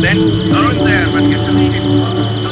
then, go in there, but get to the